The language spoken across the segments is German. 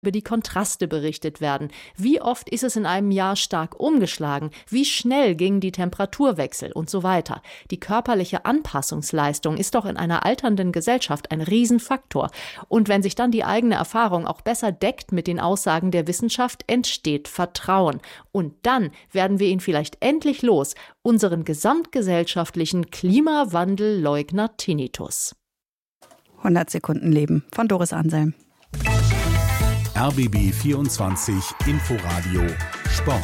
über die Kontraste berichtet werden. Wie oft ist es in einem Jahr stark umgeschlagen? Wie schnell gingen die Temperaturwechsel und so weiter? Die körperliche Anpassungsleistung ist doch in einer alternden Gesellschaft ein Riesenfaktor. Und wenn sich dann die eigene Erfahrung auch besser deckt mit den Aussagen der Wissenschaft, entsteht Vertrauen. Und dann werden wir ihn vielleicht endlich los, unseren gesamtgesellschaftlichen Klimawandelleugner Tinnitus. 100 Sekunden Leben von Doris Anselm. RBB 24 Inforadio Sport.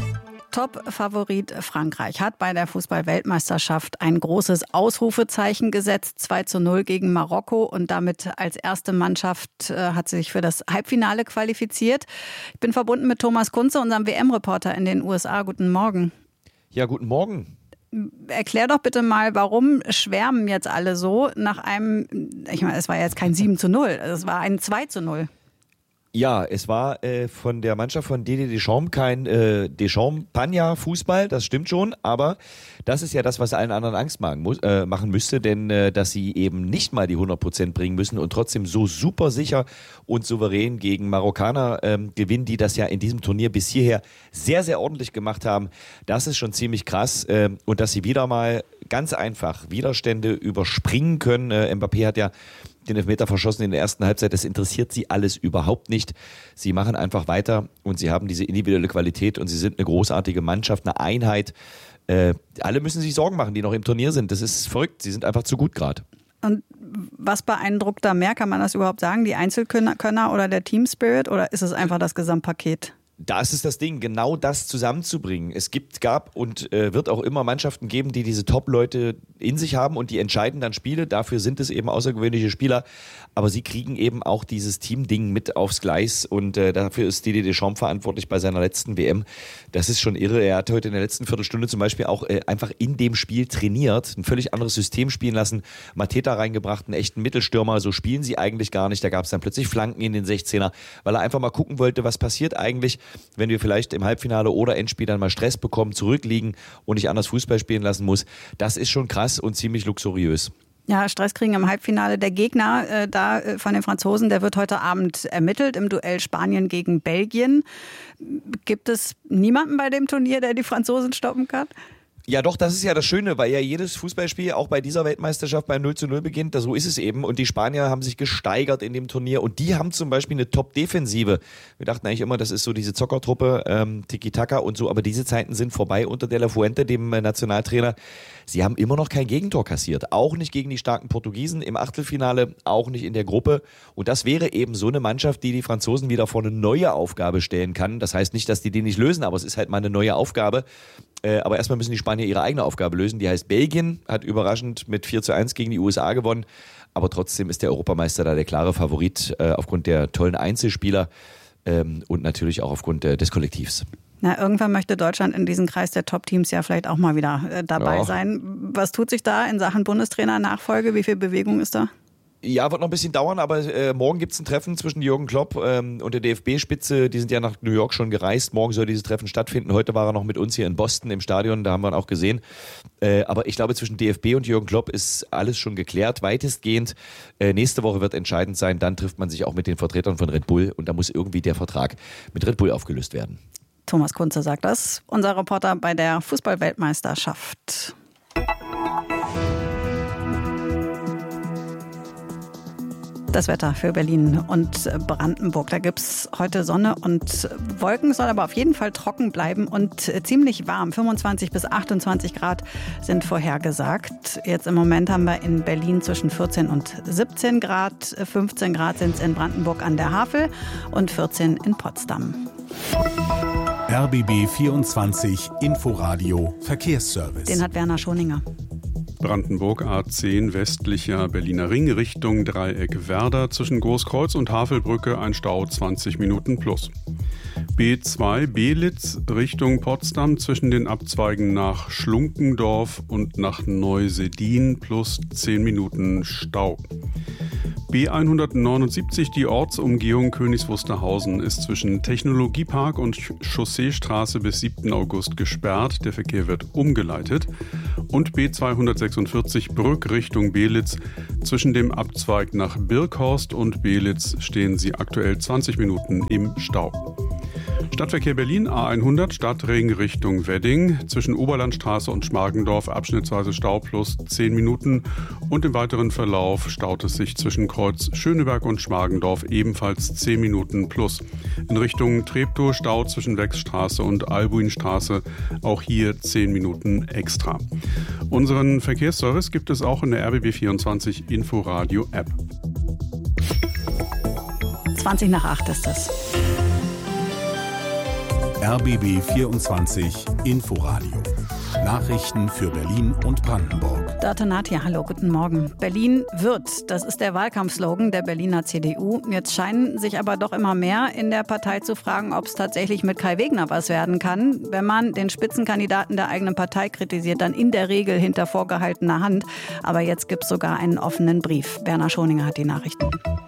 Top-Favorit Frankreich hat bei der Fußball-Weltmeisterschaft ein großes Ausrufezeichen gesetzt. 2:0 gegen Marokko und damit als erste Mannschaft hat sie sich für das Halbfinale qualifiziert. Ich bin verbunden mit Thomas Kunze, unserem WM-Reporter in den USA. Guten Morgen. Ja, guten Morgen. Erklär doch bitte mal, warum schwärmen jetzt alle so nach einem, ich meine, es war jetzt kein 7:0, es war ein 2:0. Ja, es war von der Mannschaft von Didier Deschamps kein Deschamps-Pagna-Fußball, das stimmt schon, aber das ist ja das, was allen anderen Angst machen müsste, denn dass sie eben nicht mal die 100% bringen müssen und trotzdem so super sicher und souverän gegen Marokkaner gewinnen, die das ja in diesem Turnier bis hierher sehr, sehr ordentlich gemacht haben, das ist schon ziemlich krass und dass sie wieder mal ganz einfach Widerstände überspringen können. Mbappé hat ja den Elfmeter verschossen in der ersten Halbzeit. Das interessiert sie alles überhaupt nicht. Sie machen einfach weiter und sie haben diese individuelle Qualität und sie sind eine großartige Mannschaft, eine Einheit. Alle müssen sich Sorgen machen, die noch im Turnier sind. Das ist verrückt. Sie sind einfach zu gut gerade. Und was beeindruckt da mehr? Kann man das überhaupt sagen? Die Einzelkönner oder der Team Spirit oder ist es einfach das Gesamtpaket? Das ist das Ding, genau das zusammenzubringen. Es gab und wird auch immer Mannschaften geben, die diese Top-Leute in sich haben und die entscheiden dann Spiele. Dafür sind es eben außergewöhnliche Spieler. Aber sie kriegen eben auch dieses Team-Ding mit aufs Gleis und dafür ist Didier Deschamps verantwortlich bei seiner letzten WM. Das ist schon irre. Er hat heute in der letzten Viertelstunde zum Beispiel auch einfach in dem Spiel trainiert, ein völlig anderes System spielen lassen, Mateta reingebracht, einen echten Mittelstürmer. So spielen sie eigentlich gar nicht. Da gab es dann plötzlich Flanken in den 16er, weil er einfach mal gucken wollte, was passiert eigentlich, wenn wir vielleicht im Halbfinale oder Endspiel dann mal Stress bekommen, zurückliegen und nicht anders Fußball spielen lassen muss. Das ist schon krass und ziemlich luxuriös. Ja, Stress kriegen im Halbfinale. Der Gegner von den Franzosen, der wird heute Abend ermittelt im Duell Spanien gegen Belgien. Gibt es niemanden bei dem Turnier, der die Franzosen stoppen kann? Ja doch, das ist ja das Schöne, weil ja jedes Fußballspiel auch bei dieser Weltmeisterschaft beim 0:0 beginnt. So ist es eben. Und die Spanier haben sich gesteigert in dem Turnier und die haben zum Beispiel eine Top-Defensive. Wir dachten eigentlich immer, das ist so diese Zockertruppe, Tiki-Taka und so, aber diese Zeiten sind vorbei unter De La Fuente, dem Nationaltrainer. Sie haben immer noch kein Gegentor kassiert. Auch nicht gegen die starken Portugiesen im Achtelfinale, auch nicht in der Gruppe. Und das wäre eben so eine Mannschaft, die Franzosen wieder vor eine neue Aufgabe stellen kann. Das heißt nicht, dass die nicht lösen, aber es ist halt mal eine neue Aufgabe. Aber erstmal müssen die Spanier ihre eigene Aufgabe lösen. Die heißt Belgien, hat überraschend mit 4:1 gegen die USA gewonnen. Aber trotzdem ist der Europameister da der klare Favorit aufgrund der tollen Einzelspieler und natürlich auch aufgrund des Kollektivs. Na, irgendwann möchte Deutschland in diesen Kreis der Top-Teams ja vielleicht auch mal wieder dabei sein. Was tut sich da in Sachen Bundestrainer-Nachfolge? Wie viel Bewegung ist da? Ja, wird noch ein bisschen dauern, aber morgen gibt es ein Treffen zwischen Jürgen Klopp und der DFB-Spitze. Die sind ja nach New York schon gereist. Morgen soll dieses Treffen stattfinden. Heute war er noch mit uns hier in Boston im Stadion. Da haben wir ihn auch gesehen. Aber ich glaube, zwischen DFB und Jürgen Klopp ist alles schon geklärt, weitestgehend. Nächste Woche wird entscheidend sein. Dann trifft man sich auch mit den Vertretern von Red Bull. Und da muss irgendwie der Vertrag mit Red Bull aufgelöst werden. Thomas Kunze sagt das, unser Reporter bei der Fußball-Weltmeisterschaft. Das Wetter für Berlin und Brandenburg. Da gibt es heute Sonne und Wolken, soll aber auf jeden Fall trocken bleiben und ziemlich warm. 25 bis 28 Grad sind vorhergesagt. Jetzt im Moment haben wir in Berlin zwischen 14 und 17 Grad. 15 Grad sind es in Brandenburg an der Havel und 14 in Potsdam. RBB 24 Inforadio Verkehrsservice. Den hat Werner Schoninger. Brandenburg A10 westlicher Berliner Ring Richtung Dreieck Werder zwischen Großkreuz und Havelbrücke ein Stau 20 Minuten plus. B2 Belitz Richtung Potsdam zwischen den Abzweigen nach Schlunkendorf und nach Neusedin plus 10 Minuten Stau. B179, die Ortsumgehung Königs Wusterhausen, ist zwischen Technologiepark und Chausseestraße bis 7. August gesperrt. Der Verkehr wird umgeleitet. Und B246 Brück Richtung Beelitz. Zwischen dem Abzweig nach Birkhorst und Beelitz stehen sie aktuell 20 Minuten im Stau. Stadtverkehr Berlin, A100, Stadtring Richtung Wedding. Zwischen Oberlandstraße und Schmargendorf abschnittsweise Stau plus 10 Minuten. Und im weiteren Verlauf staut es sich zwischen Kreuz Schöneberg und Schmargendorf ebenfalls 10 Minuten plus. In Richtung Treptow Stau zwischen Wechsstraße und Albuinstraße, auch hier 10 Minuten extra. Unseren Verkehrsservice gibt es auch in der RBB24 Inforadio App. 7:20 ist das. RBB 24 Inforadio. Nachrichten für Berlin und Brandenburg. Dörte Nathja, hallo, guten Morgen. Berlin wird, das ist der Wahlkampfslogan der Berliner CDU. Jetzt scheinen sich aber doch immer mehr in der Partei zu fragen, ob es tatsächlich mit Kai Wegner was werden kann. Wenn man den Spitzenkandidaten der eigenen Partei kritisiert, dann in der Regel hinter vorgehaltener Hand. Aber jetzt gibt es sogar einen offenen Brief. Werner Schoninger hat die Nachrichten.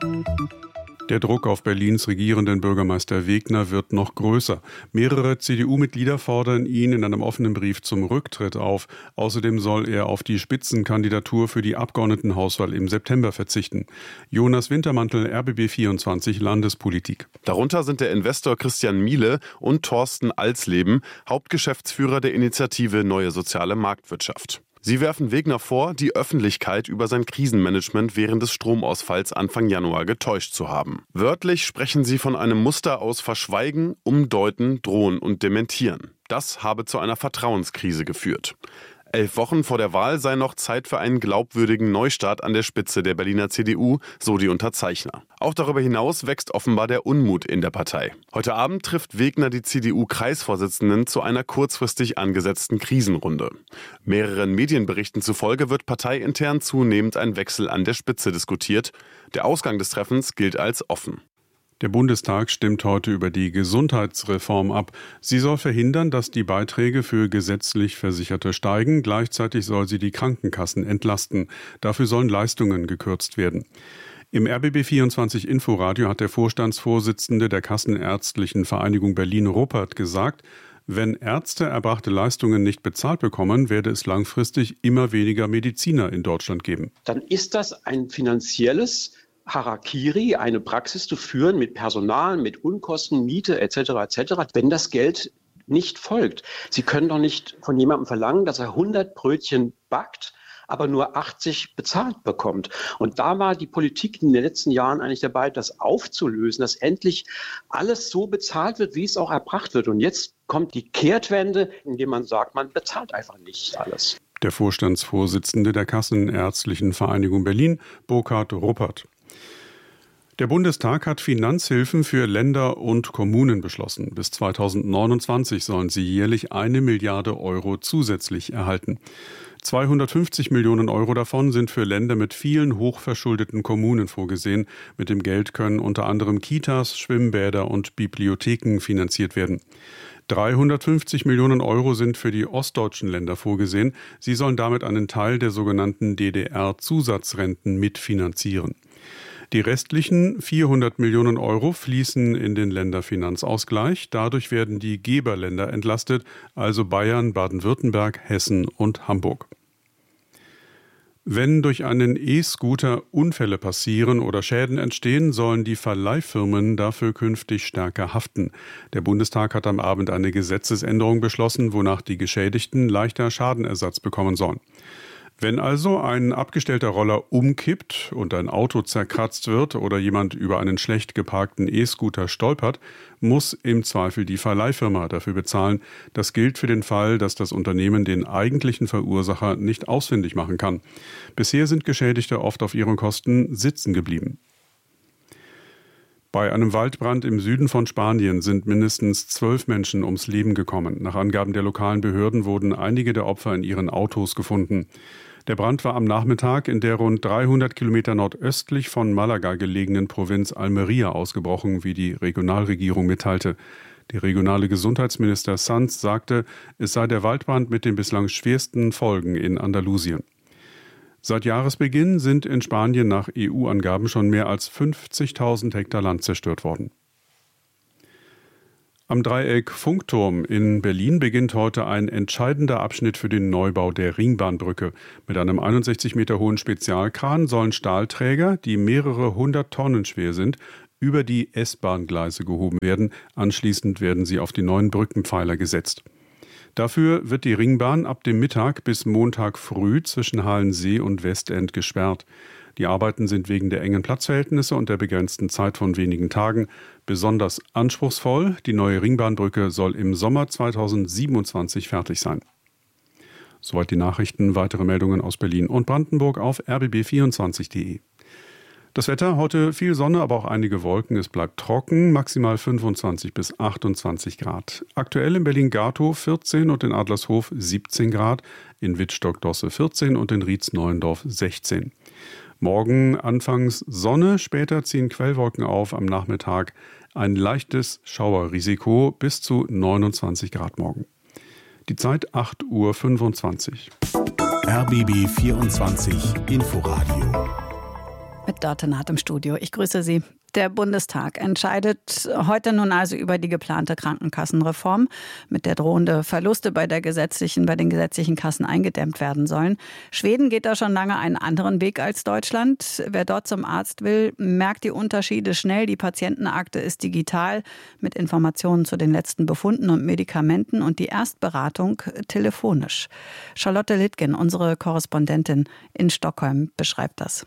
Der Druck auf Berlins regierenden Bürgermeister Wegner wird noch größer. Mehrere CDU-Mitglieder fordern ihn in einem offenen Brief zum Rücktritt auf. Außerdem soll er auf die Spitzenkandidatur für die Abgeordnetenhauswahl im September verzichten. Jonas Wintermantel, RBB 24 Landespolitik. Darunter sind der Investor Christian Miele und Thorsten Alsleben, Hauptgeschäftsführer der Initiative Neue Soziale Marktwirtschaft. Sie werfen Wegner vor, die Öffentlichkeit über sein Krisenmanagement während des Stromausfalls Anfang Januar getäuscht zu haben. Wörtlich sprechen sie von einem Muster aus Verschweigen, Umdeuten, Drohen und Dementieren. Das habe zu einer Vertrauenskrise geführt. 11 Wochen vor der Wahl sei noch Zeit für einen glaubwürdigen Neustart an der Spitze der Berliner CDU, so die Unterzeichner. Auch darüber hinaus wächst offenbar der Unmut in der Partei. Heute Abend trifft Wegner die CDU-Kreisvorsitzenden zu einer kurzfristig angesetzten Krisenrunde. Mehreren Medienberichten zufolge wird parteiintern zunehmend ein Wechsel an der Spitze diskutiert. Der Ausgang des Treffens gilt als offen. Der Bundestag stimmt heute über die Gesundheitsreform ab. Sie soll verhindern, dass die Beiträge für gesetzlich Versicherte steigen. Gleichzeitig soll sie die Krankenkassen entlasten. Dafür sollen Leistungen gekürzt werden. Im RBB 24 Inforadio hat der Vorstandsvorsitzende der Kassenärztlichen Vereinigung Berlin-Ruppert gesagt, wenn Ärzte erbrachte Leistungen nicht bezahlt bekommen, werde es langfristig immer weniger Mediziner in Deutschland geben. Dann ist das ein finanzielles Harakiri, eine Praxis zu führen mit Personal, mit Unkosten, Miete etc., wenn das Geld nicht folgt. Sie können doch nicht von jemandem verlangen, dass er 100 Brötchen backt, aber nur 80 bezahlt bekommt. Und da war die Politik in den letzten Jahren eigentlich dabei, das aufzulösen, dass endlich alles so bezahlt wird, wie es auch erbracht wird. Und jetzt kommt die Kehrtwende, indem man sagt, man bezahlt einfach nicht alles. Der Vorstandsvorsitzende der Kassenärztlichen Vereinigung Berlin, Burkhard Ruppert. Der Bundestag hat Finanzhilfen für Länder und Kommunen beschlossen. Bis 2029 sollen sie jährlich 1 Milliarde Euro zusätzlich erhalten. 250 Millionen Euro davon sind für Länder mit vielen hochverschuldeten Kommunen vorgesehen. Mit dem Geld können unter anderem Kitas, Schwimmbäder und Bibliotheken finanziert werden. 350 Millionen Euro sind für die ostdeutschen Länder vorgesehen. Sie sollen damit einen Teil der sogenannten DDR-Zusatzrenten mitfinanzieren. Die restlichen 400 Millionen Euro fließen in den Länderfinanzausgleich. Dadurch werden die Geberländer entlastet, also Bayern, Baden-Württemberg, Hessen und Hamburg. Wenn durch einen E-Scooter Unfälle passieren oder Schäden entstehen, sollen die Verleihfirmen dafür künftig stärker haften. Der Bundestag hat am Abend eine Gesetzesänderung beschlossen, wonach die Geschädigten leichter Schadenersatz bekommen sollen. Wenn also ein abgestellter Roller umkippt und ein Auto zerkratzt wird oder jemand über einen schlecht geparkten E-Scooter stolpert, muss im Zweifel die Verleihfirma dafür bezahlen. Das gilt für den Fall, dass das Unternehmen den eigentlichen Verursacher nicht ausfindig machen kann. Bisher sind Geschädigte oft auf ihren Kosten sitzen geblieben. Bei einem Waldbrand im Süden von Spanien sind mindestens 12 Menschen ums Leben gekommen. Nach Angaben der lokalen Behörden wurden einige der Opfer in ihren Autos gefunden. Der Brand war am Nachmittag in der rund 300 Kilometer nordöstlich von Malaga gelegenen Provinz Almería ausgebrochen, wie die Regionalregierung mitteilte. Der regionale Gesundheitsminister Sanz sagte, es sei der Waldbrand mit den bislang schwersten Folgen in Andalusien. Seit Jahresbeginn sind in Spanien nach EU-Angaben schon mehr als 50.000 Hektar Land zerstört worden. Am Dreieck Funkturm in Berlin beginnt heute ein entscheidender Abschnitt für den Neubau der Ringbahnbrücke. Mit einem 61 Meter hohen Spezialkran sollen Stahlträger, die mehrere 100 Tonnen schwer sind, über die S-Bahn-Gleise gehoben werden. Anschließend werden sie auf die neuen Brückenpfeiler gesetzt. Dafür wird die Ringbahn ab dem Mittag bis Montag früh zwischen Halensee und Westend gesperrt. Die Arbeiten sind wegen der engen Platzverhältnisse und der begrenzten Zeit von wenigen Tagen besonders anspruchsvoll. Die neue Ringbahnbrücke soll im Sommer 2027 fertig sein. Soweit die Nachrichten. Weitere Meldungen aus Berlin und Brandenburg auf rbb24.de. Das Wetter, heute viel Sonne, aber auch einige Wolken. Es bleibt trocken, maximal 25 bis 28 Grad. Aktuell in Berlin-Gatow 14 und in Adlershof 17 Grad, in Wittstock-Dosse 14 und in Rietz-Neuendorf 16. Morgen anfangs Sonne, später ziehen Quellwolken auf, am Nachmittag ein leichtes Schauerrisiko bis zu 29 Grad morgen. Die Zeit 8:25 Uhr. RBB 24 Inforadio. Mit Dörte Naht im Studio. Ich grüße Sie. Der Bundestag entscheidet heute nun also über die geplante Krankenkassenreform, mit der drohende Verluste bei den gesetzlichen Kassen eingedämmt werden sollen. Schweden geht da schon lange einen anderen Weg als Deutschland. Wer dort zum Arzt will, merkt die Unterschiede schnell. Die Patientenakte ist digital mit Informationen zu den letzten Befunden und Medikamenten und die Erstberatung telefonisch. Charlotte Littgen, unsere Korrespondentin in Stockholm, beschreibt das.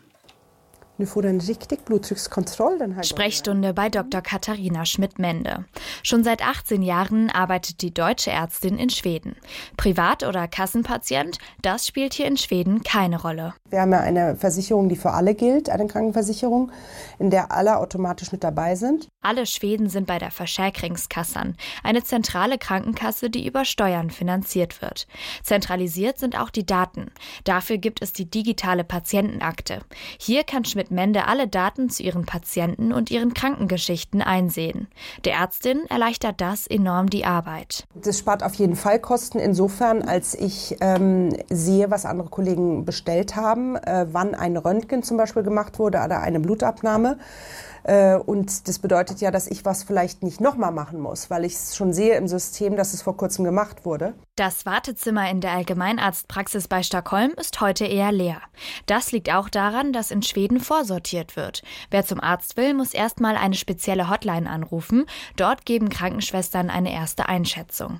Sprechstunde bei Dr. Katharina Schmidt-Mende. Schon seit 18 Jahren arbeitet die deutsche Ärztin in Schweden. Privat- oder Kassenpatient, das spielt hier in Schweden keine Rolle. Wir haben ja eine Versicherung, die für alle gilt, eine Krankenversicherung, in der alle automatisch mit dabei sind. Alle Schweden sind bei der Försäkringskassan, eine zentrale Krankenkasse, die über Steuern finanziert wird. Zentralisiert sind auch die Daten. Dafür gibt es die digitale Patientenakte. Hier kann Schmidt-Mende alle Daten zu ihren Patienten und ihren Krankengeschichten einsehen. Der Ärztin erleichtert das enorm die Arbeit. Das spart auf jeden Fall Kosten insofern, als ich sehe, was andere Kollegen bestellt haben, wann ein Röntgen zum Beispiel gemacht wurde oder eine Blutabnahme. Und das bedeutet ja, dass ich was vielleicht nicht nochmal machen muss, weil ich es schon sehe im System, dass es vor kurzem gemacht wurde. Das Wartezimmer in der Allgemeinarztpraxis bei Stockholm ist heute eher leer. Das liegt auch daran, dass in Schweden vorsortiert wird. Wer zum Arzt will, muss erstmal eine spezielle Hotline anrufen. Dort geben Krankenschwestern eine erste Einschätzung.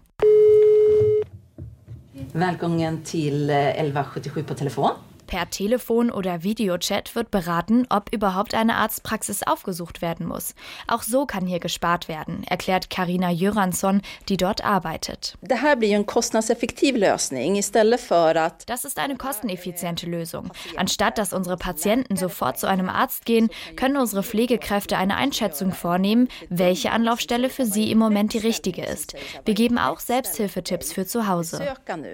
Willkommen till 1177 på Telefon. Per Telefon oder Videochat wird beraten, ob überhaupt eine Arztpraxis aufgesucht werden muss. Auch so kann hier gespart werden, erklärt Carina Göransson, die dort arbeitet. Das ist eine kosteneffiziente Lösung. Anstatt dass unsere Patienten sofort zu einem Arzt gehen, können unsere Pflegekräfte eine Einschätzung vornehmen, welche Anlaufstelle für sie im Moment die richtige ist. Wir geben auch Selbsthilfetipps für zu Hause.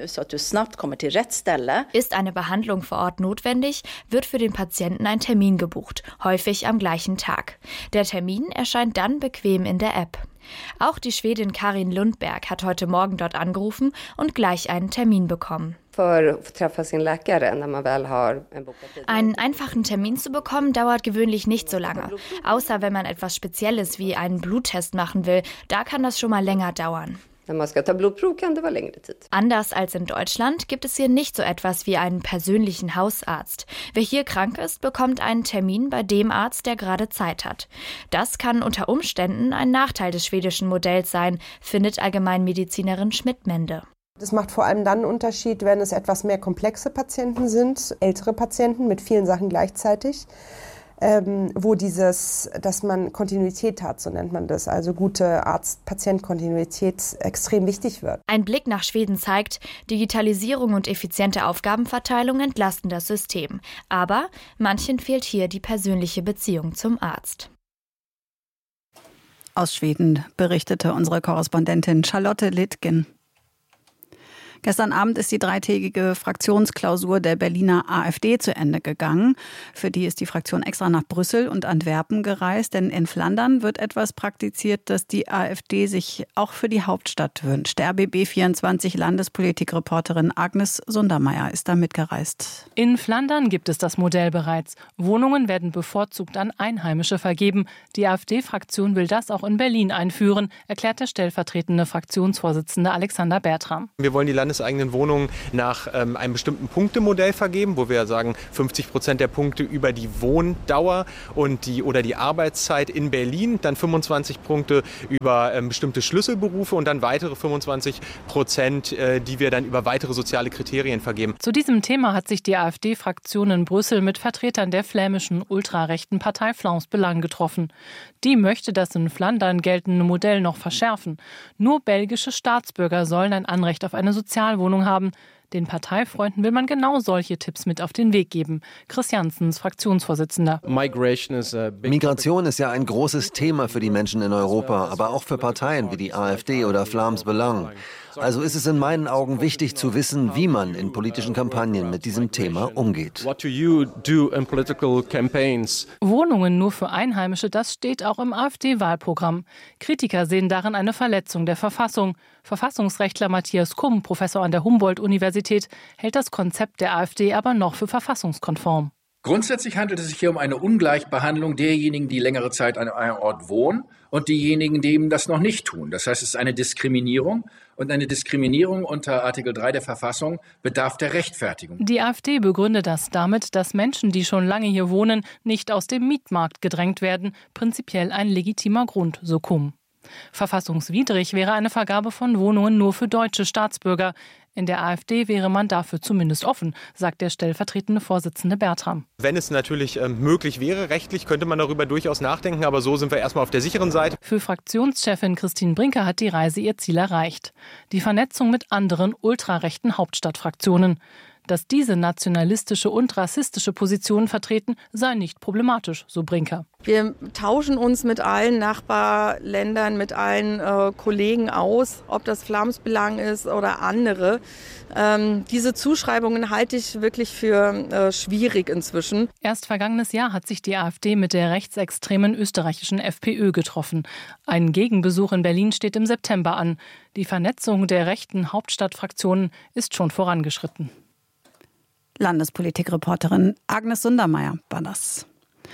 Ist eine Behandlung vor Ort notwendig, wird für den Patienten ein Termin gebucht, häufig am gleichen Tag. Der Termin erscheint dann bequem in der App. Auch die Schwedin Karin Lundberg hat heute Morgen dort angerufen und gleich einen Termin bekommen. Einen einfachen Termin zu bekommen, dauert gewöhnlich nicht so lange. Außer wenn man etwas Spezielles wie einen Bluttest machen will, da kann das schon mal länger dauern. Anders als in Deutschland gibt es hier nicht so etwas wie einen persönlichen Hausarzt. Wer hier krank ist, bekommt einen Termin bei dem Arzt, der gerade Zeit hat. Das kann unter Umständen ein Nachteil des schwedischen Modells sein, findet Allgemeinmedizinerin Schmidt-Mende. Das macht vor allem dann einen Unterschied, wenn es etwas mehr komplexe Patienten sind, ältere Patienten mit vielen Sachen gleichzeitig. Wo dass man Kontinuität hat, so nennt man das, also gute Arzt-Patient-Kontinuität extrem wichtig wird. Ein Blick nach Schweden zeigt, Digitalisierung und effiziente Aufgabenverteilung entlasten das System. Aber manchen fehlt hier die persönliche Beziehung zum Arzt. Aus Schweden berichtete unsere Korrespondentin Charlotte Littgen. Gestern Abend ist die 3-tägige Fraktionsklausur der Berliner AfD zu Ende gegangen. Für die ist die Fraktion extra nach Brüssel und Antwerpen gereist. Denn in Flandern wird etwas praktiziert, das die AfD sich auch für die Hauptstadt wünscht. Der RBB24 Landespolitikreporterin Agnes Sundermeier ist da mitgereist. In Flandern gibt es das Modell bereits. Wohnungen werden bevorzugt an Einheimische vergeben. Die AfD-Fraktion will das auch in Berlin einführen, erklärt der stellvertretende Fraktionsvorsitzende Alexander Bertram. Wir wollen die landeseigenen Wohnungen nach einem bestimmten Punktemodell vergeben, wo wir sagen, 50% der Punkte über die Wohndauer und die Arbeitszeit in Berlin, dann 25 Punkte über bestimmte Schlüsselberufe und dann weitere 25%, die wir dann über weitere soziale Kriterien vergeben. Zu diesem Thema hat sich die AfD-Fraktion in Brüssel mit Vertretern der flämischen ultrarechten Partei Vlaams Belang getroffen. Die möchte das in Flandern geltende Modell noch verschärfen. Nur belgische Staatsbürger sollen ein Anrecht auf eine Sozialwohnung haben. Den Parteifreunden will man genau solche Tipps mit auf den Weg geben. Chris Janssens, Fraktionsvorsitzender. Migration ist ja ein großes Thema für die Menschen in Europa, aber auch für Parteien wie die AfD oder Vlaams Belang. Also ist es in meinen Augen wichtig zu wissen, wie man in politischen Kampagnen mit diesem Thema umgeht. Wohnungen nur für Einheimische, das steht auch im AfD-Wahlprogramm. Kritiker sehen darin eine Verletzung der Verfassung. Verfassungsrechtler Matthias Kumm, Professor an der Humboldt-Universität, hält das Konzept der AfD aber noch für verfassungskonform. Grundsätzlich handelt es sich hier um eine Ungleichbehandlung derjenigen, die längere Zeit an einem Ort wohnen und diejenigen, die eben das noch nicht tun. Das heißt, es ist eine Diskriminierung und eine Diskriminierung unter Artikel 3 der Verfassung bedarf der Rechtfertigung. Die AfD begründet das damit, dass Menschen, die schon lange hier wohnen, nicht aus dem Mietmarkt gedrängt werden. Prinzipiell ein legitimer Grund, so Kumm. Verfassungswidrig wäre eine Vergabe von Wohnungen nur für deutsche Staatsbürger. In der AfD wäre man dafür zumindest offen, sagt der stellvertretende Vorsitzende Bertram. Wenn es natürlich möglich wäre, rechtlich, könnte man darüber durchaus nachdenken, aber so sind wir erstmal auf der sicheren Seite. Für Fraktionschefin Christine Brinker hat die Reise ihr Ziel erreicht. Die Vernetzung mit anderen ultrarechten Hauptstadtfraktionen. Dass diese nationalistische und rassistische Positionen vertreten, sei nicht problematisch, so Brinker. Wir tauschen uns mit allen Nachbarländern, mit allen Kollegen aus, ob das Vlaams Belang ist oder andere. Diese Zuschreibungen halte ich wirklich für schwierig inzwischen. Erst vergangenes Jahr hat sich die AfD mit der rechtsextremen österreichischen FPÖ getroffen. Ein Gegenbesuch in Berlin steht im September an. Die Vernetzung der rechten Hauptstadtfraktionen ist schon vorangeschritten. Landespolitikreporterin Agnes Sundermeier war das.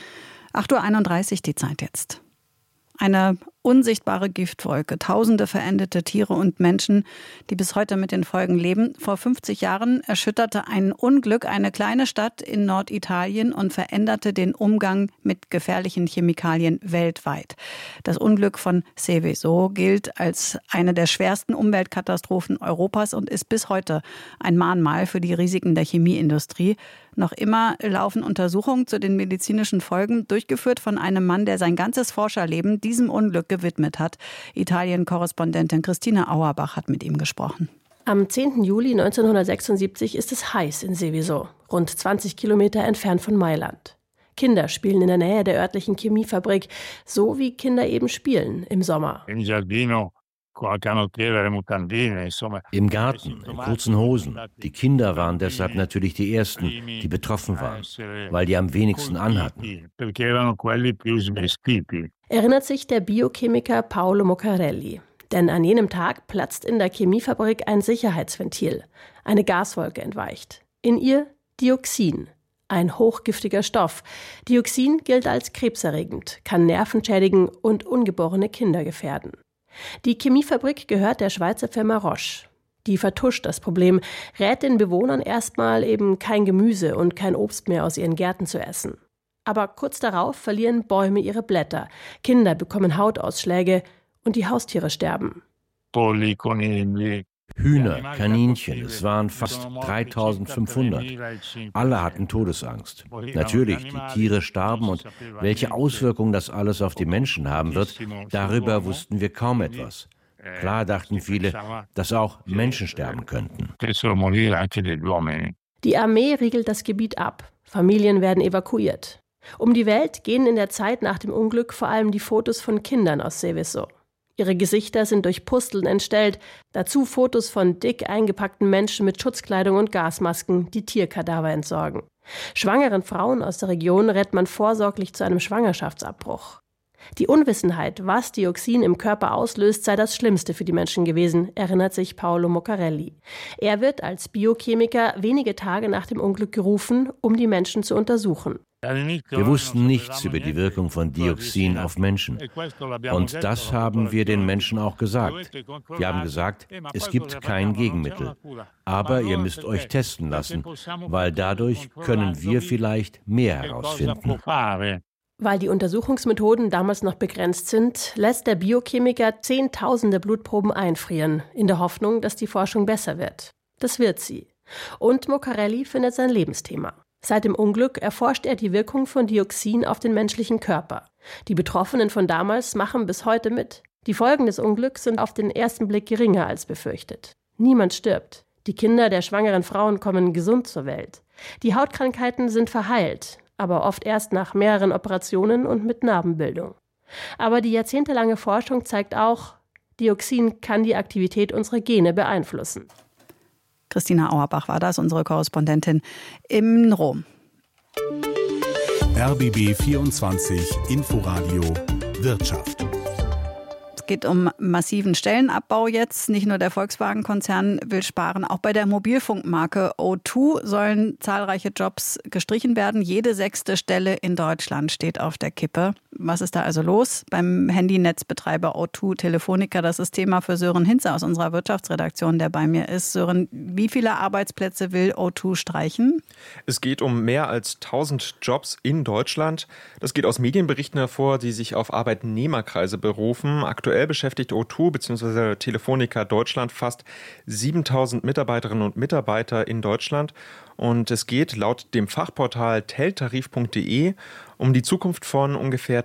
8:31 Uhr die Zeit jetzt. Eine unsichtbare Giftwolke, tausende verendete Tiere und Menschen, die bis heute mit den Folgen leben. Vor 50 Jahren erschütterte ein Unglück eine kleine Stadt in Norditalien und veränderte den Umgang mit gefährlichen Chemikalien weltweit. Das Unglück von Seveso gilt als eine der schwersten Umweltkatastrophen Europas und ist bis heute ein Mahnmal für die Risiken der Chemieindustrie. Noch immer laufen Untersuchungen zu den medizinischen Folgen, durchgeführt von einem Mann, der sein ganzes Forscherleben diesem Unglück gewidmet hat. Italien-Korrespondentin Christine Auerbach hat mit ihm gesprochen. Am 10. Juli 1976 ist es heiß in Seveso, rund 20 Kilometer entfernt von Mailand. Kinder spielen in der Nähe der örtlichen Chemiefabrik, so wie Kinder eben spielen im Sommer. Im Garten, in kurzen Hosen. Die Kinder waren deshalb natürlich die Ersten, die betroffen waren, weil die am wenigsten anhatten. Erinnert sich der Biochemiker Paolo Moccarelli. Denn an jenem Tag platzt in der Chemiefabrik ein Sicherheitsventil. Eine Gaswolke entweicht. In ihr Dioxin, ein hochgiftiger Stoff. Dioxin gilt als krebserregend, kann Nerven schädigen und ungeborene Kinder gefährden. Die Chemiefabrik gehört der Schweizer Firma Roche. Die vertuscht das Problem, rät den Bewohnern erstmal eben kein Gemüse und kein Obst mehr aus ihren Gärten zu essen. Aber kurz darauf verlieren Bäume ihre Blätter, Kinder bekommen Hautausschläge und die Haustiere sterben. Hühner, Kaninchen, es waren fast 3500. Alle hatten Todesangst. Natürlich, die Tiere starben und welche Auswirkungen das alles auf die Menschen haben wird, darüber wussten wir kaum etwas. Klar dachten viele, dass auch Menschen sterben könnten. Die Armee riegelt das Gebiet ab. Familien werden evakuiert. Um die Welt gehen in der Zeit nach dem Unglück vor allem die Fotos von Kindern aus Seveso. Ihre Gesichter sind durch Pusteln entstellt, dazu Fotos von dick eingepackten Menschen mit Schutzkleidung und Gasmasken, die Tierkadaver entsorgen. Schwangeren Frauen aus der Region rät man vorsorglich zu einem Schwangerschaftsabbruch. Die Unwissenheit, was Dioxin im Körper auslöst, sei das Schlimmste für die Menschen gewesen, erinnert sich Paolo Moccarelli. Er wird als Biochemiker wenige Tage nach dem Unglück gerufen, um die Menschen zu untersuchen. Wir wussten nichts über die Wirkung von Dioxin auf Menschen. Und das haben wir den Menschen auch gesagt. Wir haben gesagt, es gibt kein Gegenmittel. Aber ihr müsst euch testen lassen, weil dadurch können wir vielleicht mehr herausfinden. Weil die Untersuchungsmethoden damals noch begrenzt sind, lässt der Biochemiker Zehntausende Blutproben einfrieren, in der Hoffnung, dass die Forschung besser wird. Das wird sie. Und Moccarelli findet sein Lebensthema. Seit dem Unglück erforscht er die Wirkung von Dioxin auf den menschlichen Körper. Die Betroffenen von damals machen bis heute mit. Die Folgen des Unglücks sind auf den ersten Blick geringer als befürchtet. Niemand stirbt. Die Kinder der schwangeren Frauen kommen gesund zur Welt. Die Hautkrankheiten sind verheilt, aber oft erst nach mehreren Operationen und mit Narbenbildung. Aber die jahrzehntelange Forschung zeigt auch, Dioxin kann die Aktivität unserer Gene beeinflussen. Christina Auerbach war das, unsere Korrespondentin in Rom. RBB 24 Inforadio Wirtschaft. Es geht um massiven Stellenabbau jetzt. Nicht nur der Volkswagen-Konzern will sparen, auch bei der Mobilfunkmarke O2 sollen zahlreiche Jobs gestrichen werden. Jede 6. Stelle in Deutschland steht auf der Kippe. Was ist da also los beim Handynetzbetreiber O2 Telefonica? Das ist Thema für Sören Hinze aus unserer Wirtschaftsredaktion, der bei mir ist. Sören, wie viele Arbeitsplätze will O2 streichen? Es geht um mehr als 1000 Jobs in Deutschland. Das geht aus Medienberichten hervor, die sich auf Arbeitnehmerkreise berufen. Aktuell beschäftigt O2 bzw. Telefonica Deutschland fast 7000 Mitarbeiterinnen und Mitarbeiter in Deutschland. Und es geht laut dem Fachportal teltarif.de um die Zukunft von ungefähr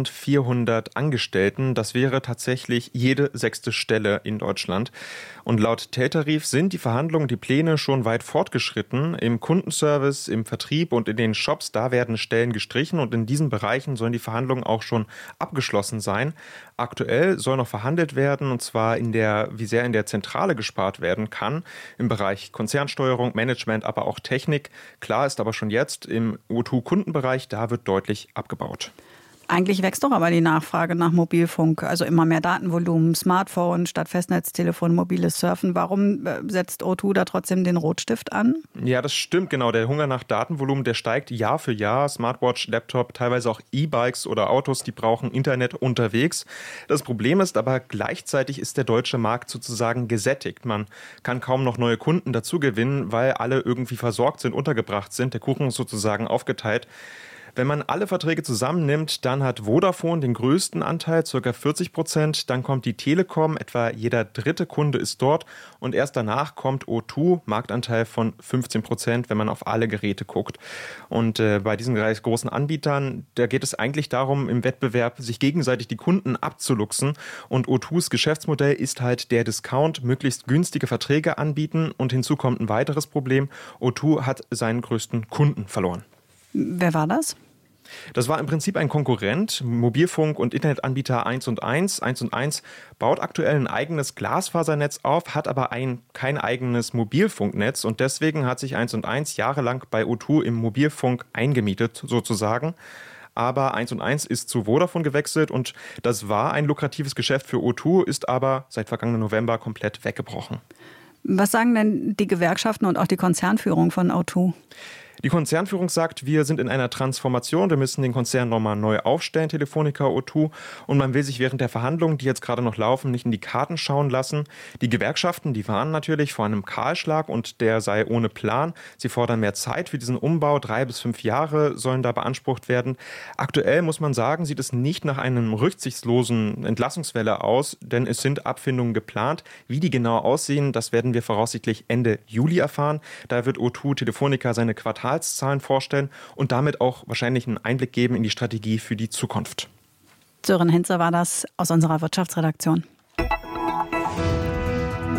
1400 Angestellten. Das wäre tatsächlich jede 6. Stelle in Deutschland. Und laut Teltarif sind die Verhandlungen, die Pläne schon weit fortgeschritten. Im Kundenservice, im Vertrieb und in den Shops, da werden Stellen gestrichen. Und in diesen Bereichen sollen die Verhandlungen auch schon abgeschlossen sein. Aktuell soll noch verhandelt werden, und zwar wie sehr in der Zentrale gespart werden kann. Im Bereich Konzernsteuerung, Management, aber auch Technik. Klar ist aber schon jetzt, im O2-Kundenbereich, da wird deutlich abgebaut. Eigentlich wächst doch aber die Nachfrage nach Mobilfunk, also immer mehr Datenvolumen, Smartphone statt Festnetztelefon, mobiles Surfen. Warum setzt O2 da trotzdem den Rotstift an? Ja, das stimmt, genau. Der Hunger nach Datenvolumen, der steigt Jahr für Jahr. Smartwatch, Laptop, teilweise auch E-Bikes oder Autos, die brauchen Internet unterwegs. Das Problem ist aber, gleichzeitig ist der deutsche Markt sozusagen gesättigt. Man kann kaum noch neue Kunden dazu gewinnen, weil alle irgendwie versorgt sind, untergebracht sind. Der Kuchen ist sozusagen aufgeteilt. Wenn man alle Verträge zusammennimmt, dann hat Vodafone den größten Anteil, ca. 40%. Dann kommt die Telekom, etwa jeder 3. Kunde ist dort. Und erst danach kommt O2, Marktanteil von 15%, wenn man auf alle Geräte guckt. Und bei diesen großen Anbietern, da geht es eigentlich darum, im Wettbewerb sich gegenseitig die Kunden abzuluxen. Und O2s Geschäftsmodell ist halt der Discount, möglichst günstige Verträge anbieten. Und hinzu kommt ein weiteres Problem. O2 hat seinen größten Kunden verloren. Wer war das? Das war im Prinzip ein Konkurrent, Mobilfunk- und Internetanbieter 1&1. 1&1 baut aktuell ein eigenes Glasfasernetz auf, hat aber kein eigenes Mobilfunknetz. Und deswegen hat sich 1&1 jahrelang bei O2 im Mobilfunk eingemietet, sozusagen. Aber 1&1 ist zu Vodafone gewechselt und das war ein lukratives Geschäft für O2, ist aber seit vergangenen November komplett weggebrochen. Was sagen denn die Gewerkschaften und auch die Konzernführung von O2? Die Konzernführung sagt, wir sind in einer Transformation, wir müssen den Konzern nochmal neu aufstellen, Telefonica, O2, und man will sich während der Verhandlungen, die jetzt gerade noch laufen, nicht in die Karten schauen lassen. Die Gewerkschaften, die warnen natürlich vor einem Kahlschlag und der sei ohne Plan. Sie fordern mehr Zeit für diesen Umbau, 3 bis 5 Jahre sollen da beansprucht werden. Aktuell muss man sagen, sieht es nicht nach einem rücksichtslosen Entlassungswelle aus, denn es sind Abfindungen geplant. Wie die genau aussehen, das werden wir voraussichtlich Ende Juli erfahren. Da wird O2 Telefonica seine Quartalzahlen vorstellen und damit auch wahrscheinlich einen Einblick geben in die Strategie für die Zukunft. Sören Hinze war das aus unserer Wirtschaftsredaktion.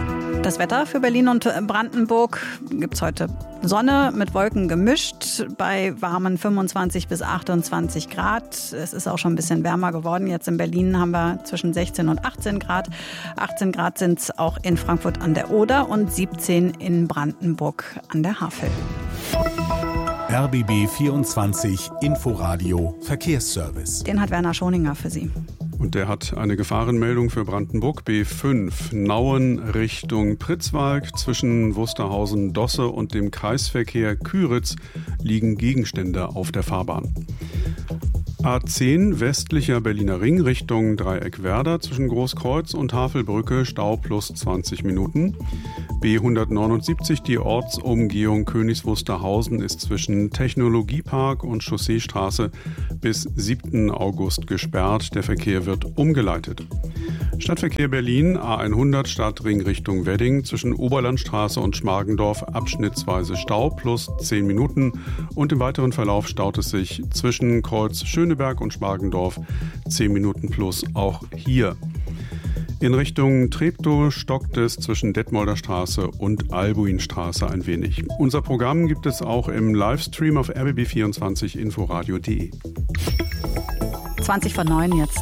Das Wetter für Berlin und Brandenburg gibt es heute Sonne mit Wolken gemischt bei warmen 25 bis 28 Grad. Es ist auch schon ein bisschen wärmer geworden. Jetzt in Berlin haben wir zwischen 16 und 18 Grad. 18 Grad sind es auch in Frankfurt an der Oder und 17 in Brandenburg an der Havel. RBB 24 Inforadio Verkehrsservice. Den hat Werner Schoninger für Sie. Und der hat eine Gefahrenmeldung für Brandenburg. B5 Nauen Richtung Pritzwalk. Zwischen Wusterhausen-Dosse und dem Kreisverkehr Küritz liegen Gegenstände auf der Fahrbahn. A10 westlicher Berliner Ring Richtung Dreieck Werder zwischen Großkreuz und Havelbrücke Stau plus 20 Minuten. B179 die Ortsumgehung Königs Wusterhausen ist zwischen Technologiepark und Chausseestraße bis 7. August gesperrt. Der Verkehr wird umgeleitet. Stadtverkehr Berlin A100 Stadtring Richtung Wedding zwischen Oberlandstraße und Schmargendorf abschnittsweise Stau plus 10 Minuten und im weiteren Verlauf staut es sich zwischen Kreuz Schöneberg und Schmargendorf 10 Minuten plus auch hier. In Richtung Treptow stockt es zwischen Detmolder Straße und Albuinstraße ein wenig. Unser Programm gibt es auch im Livestream auf rbb24 inforadio.de. 20 vor 9 jetzt.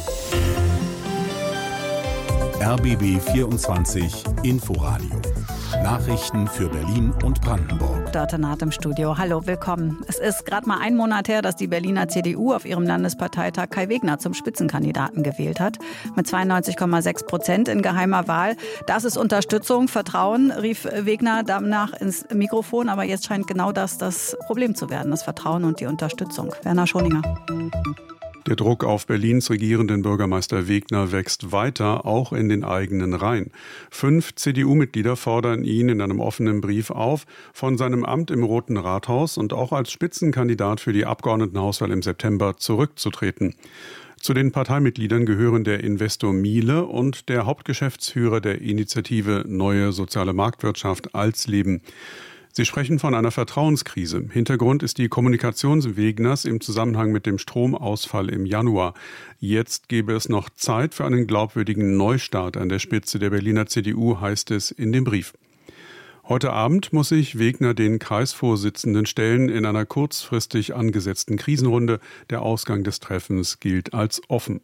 RBB 24 Inforadio. Nachrichten für Berlin und Brandenburg. Dörte Naht im Studio. Hallo, willkommen. Es ist gerade mal ein Monat her, dass die Berliner CDU auf ihrem Landesparteitag Kai Wegner zum Spitzenkandidaten gewählt hat. Mit 92,6% in geheimer Wahl. Das ist Unterstützung, Vertrauen, rief Wegner danach ins Mikrofon. Aber jetzt scheint genau das Problem zu werden, das Vertrauen und die Unterstützung. Werner Schoninger. Der Druck auf Berlins regierenden Bürgermeister Wegner wächst weiter, auch in den eigenen Reihen. 5 CDU-Mitglieder fordern ihn in einem offenen Brief auf, von seinem Amt im Roten Rathaus und auch als Spitzenkandidat für die Abgeordnetenhauswahl im September zurückzutreten. Zu den Parteimitgliedern gehören der Investor Miele und der Hauptgeschäftsführer der Initiative Neue Soziale Marktwirtschaft Alsleben. Sie sprechen von einer Vertrauenskrise. Hintergrund ist die Kommunikation Wegners im Zusammenhang mit dem Stromausfall im Januar. Jetzt gäbe es noch Zeit für einen glaubwürdigen Neustart an der Spitze der Berliner CDU, heißt es in dem Brief. Heute Abend muss sich Wegner den Kreisvorsitzenden stellen in einer kurzfristig angesetzten Krisenrunde. Der Ausgang des Treffens gilt als offen.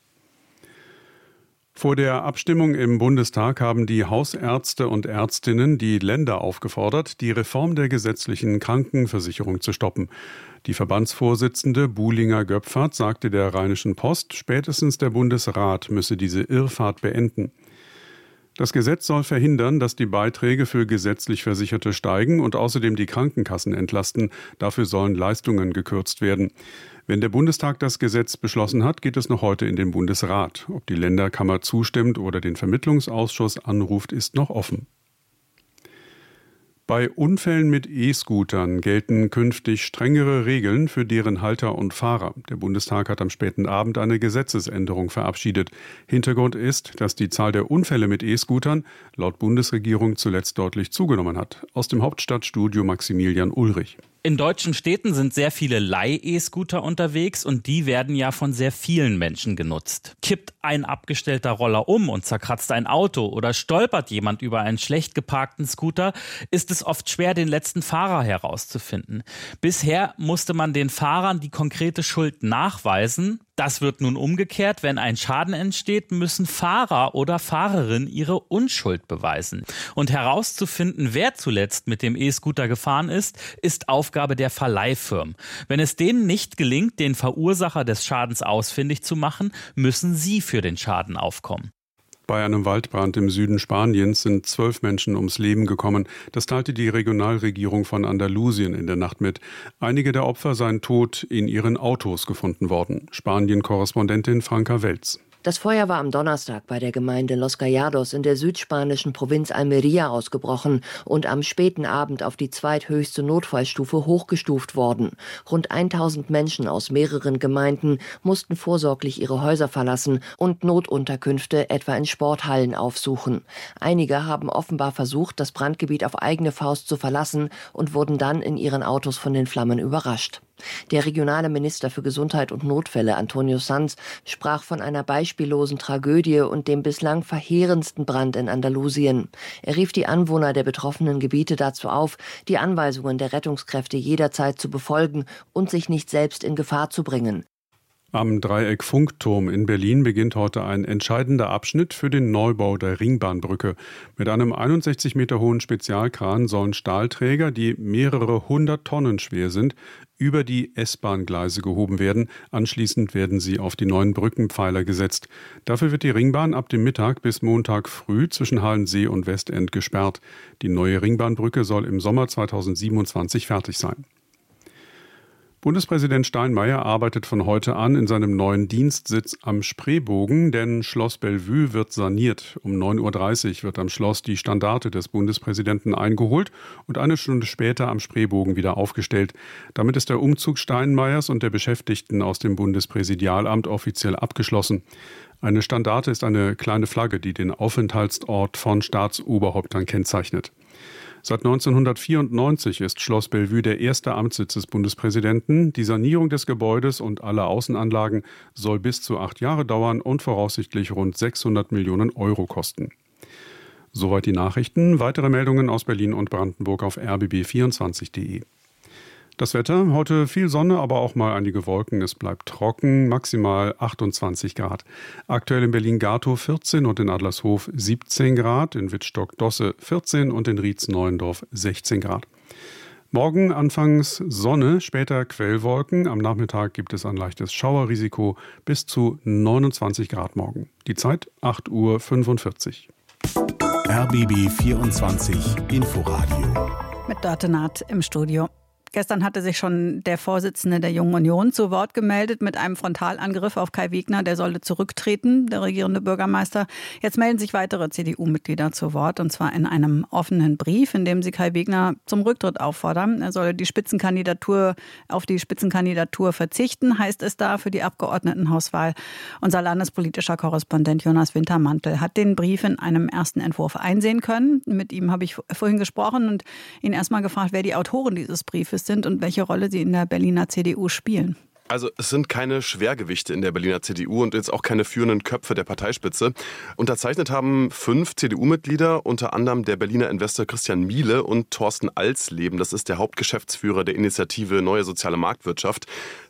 Vor der Abstimmung im Bundestag haben die Hausärzte und Ärztinnen die Länder aufgefordert, die Reform der gesetzlichen Krankenversicherung zu stoppen. Die Verbandsvorsitzende Buhlinger-Göpfert sagte der Rheinischen Post, spätestens der Bundesrat müsse diese Irrfahrt beenden. Das Gesetz soll verhindern, dass die Beiträge für gesetzlich Versicherte steigen und außerdem die Krankenkassen entlasten. Dafür sollen Leistungen gekürzt werden. Wenn der Bundestag das Gesetz beschlossen hat, geht es noch heute in den Bundesrat. Ob die Länderkammer zustimmt oder den Vermittlungsausschuss anruft, ist noch offen. Bei Unfällen mit E-Scootern gelten künftig strengere Regeln für deren Halter und Fahrer. Der Bundestag hat am späten Abend eine Gesetzesänderung verabschiedet. Hintergrund ist, dass die Zahl der Unfälle mit E-Scootern laut Bundesregierung zuletzt deutlich zugenommen hat. Aus dem Hauptstadtstudio Maximilian Ulrich. In deutschen Städten sind sehr viele Leih-E-Scooter unterwegs und die werden ja von sehr vielen Menschen genutzt. Kippt ein abgestellter Roller um und zerkratzt ein Auto oder stolpert jemand über einen schlecht geparkten Scooter, ist es oft schwer, den letzten Fahrer herauszufinden. Bisher musste man den Fahrern die konkrete Schuld nachweisen. Das wird nun umgekehrt. Wenn ein Schaden entsteht, müssen Fahrer oder Fahrerin ihre Unschuld beweisen. Und herauszufinden, wer zuletzt mit dem E-Scooter gefahren ist Aufgabe der Verleihfirmen. Wenn es denen nicht gelingt, den Verursacher des Schadens ausfindig zu machen, müssen sie für den Schaden aufkommen. Bei einem Waldbrand im Süden Spaniens sind 12 Menschen ums Leben gekommen. Das teilte die Regionalregierung von Andalusien in der Nacht mit. Einige der Opfer seien tot in ihren Autos gefunden worden. Spanien-Korrespondentin Franka Welz. Das Feuer war am Donnerstag bei der Gemeinde Los Callados in der südspanischen Provinz Almería ausgebrochen und am späten Abend auf die zweithöchste Notfallstufe hochgestuft worden. Rund 1000 Menschen aus mehreren Gemeinden mussten vorsorglich ihre Häuser verlassen und Notunterkünfte etwa in Sporthallen aufsuchen. Einige haben offenbar versucht, das Brandgebiet auf eigene Faust zu verlassen und wurden dann in ihren Autos von den Flammen überrascht. Der regionale Minister für Gesundheit und Notfälle, Antonio Sanz, sprach von einer beispiellosen Tragödie und dem bislang verheerendsten Brand in Andalusien. Er rief die Anwohner der betroffenen Gebiete dazu auf, die Anweisungen der Rettungskräfte jederzeit zu befolgen und sich nicht selbst in Gefahr zu bringen. Am Dreieck-Funkturm in Berlin beginnt heute ein entscheidender Abschnitt für den Neubau der Ringbahnbrücke. Mit einem 61 Meter hohen Spezialkran sollen Stahlträger, die mehrere 100 Tonnen schwer sind, über die S-Bahn-Gleise gehoben werden. Anschließend werden sie auf die neuen Brückenpfeiler gesetzt. Dafür wird die Ringbahn ab dem Mittag bis Montag früh zwischen Halensee und Westend gesperrt. Die neue Ringbahnbrücke soll im Sommer 2027 fertig sein. Bundespräsident Steinmeier arbeitet von heute an in seinem neuen Dienstsitz am Spreebogen, denn Schloss Bellevue wird saniert. Um 9.30 Uhr wird am Schloss die Standarte des Bundespräsidenten eingeholt und eine Stunde später am Spreebogen wieder aufgestellt. Damit ist der Umzug Steinmeiers und der Beschäftigten aus dem Bundespräsidialamt offiziell abgeschlossen. Eine Standarte ist eine kleine Flagge, die den Aufenthaltsort von Staatsoberhäuptern kennzeichnet. Seit 1994 ist Schloss Bellevue der erste Amtssitz des Bundespräsidenten. Die Sanierung des Gebäudes und aller Außenanlagen soll bis zu 8 Jahre dauern und voraussichtlich rund 600 Millionen Euro kosten. Soweit die Nachrichten. Weitere Meldungen aus Berlin und Brandenburg auf rbb24.de. Das Wetter, heute viel Sonne, aber auch mal einige Wolken. Es bleibt trocken, maximal 28 Grad. Aktuell in Berlin-Gatow 14 und in Adlershof 17 Grad, in Wittstock-Dosse 14 und in Rietz-Neuendorf 16 Grad. Morgen anfangs Sonne, später Quellwolken. Am Nachmittag gibt es ein leichtes Schauerrisiko bis zu 29 Grad morgen. Die Zeit 8:45 Uhr. RBB 24 Inforadio. Mit Dörte Naht im Studio. Gestern hatte sich schon der Vorsitzende der Jungen Union zu Wort gemeldet mit einem Frontalangriff auf Kai Wegner. Der solle zurücktreten, der regierende Bürgermeister. Jetzt melden sich weitere CDU-Mitglieder zu Wort, und zwar in einem offenen Brief, in dem sie Kai Wegner zum Rücktritt auffordern. Er solle auf die Spitzenkandidatur verzichten, heißt es da, für die Abgeordnetenhauswahl. Unser landespolitischer Korrespondent Jonas Wintermantel hat den Brief in einem ersten Entwurf einsehen können. Mit ihm habe ich vorhin gesprochen und ihn erstmal gefragt, wer die Autoren dieses Briefes sind und welche Rolle sie in der Berliner CDU spielen. Also es sind keine Schwergewichte in der Berliner CDU und jetzt auch keine führenden Köpfe der Parteispitze. Unterzeichnet haben 5 CDU-Mitglieder, unter anderem der Berliner Investor Christian Miele und Thorsten Alsleben. Das ist der Hauptgeschäftsführer der Initiative Neue Soziale Marktwirtschaft.